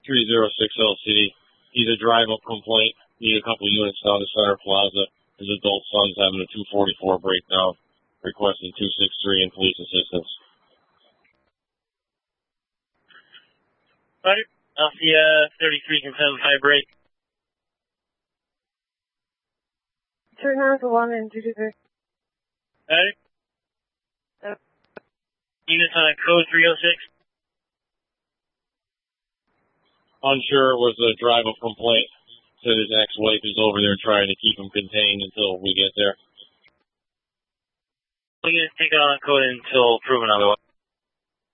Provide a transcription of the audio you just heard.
306 LCD. He's a drive-up complaint. Need a couple units down to Center Plaza. His adult son's having a 244 breakdown. Requesting 263 and police assistance. Roger. I'll see 33 confirmed high break. Turn on to 1 and 223. Roger. Units on code 306. Unsure it was a drive-up complaint. Said his ex-wife is over there trying to keep him contained until we get there. We're going to take it on code until proven otherwise.